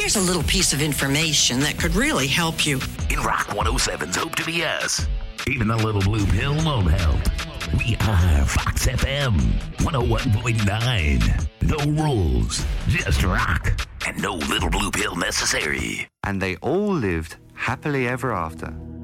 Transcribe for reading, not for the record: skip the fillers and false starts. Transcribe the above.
Here's a little piece of information that could really help you. In Rock 107's Hope to Be Us, even a little blue pill won't help. We are Fox FM 101.9. No rules, just rock, and no little blue pill necessary. And they all lived happily ever after.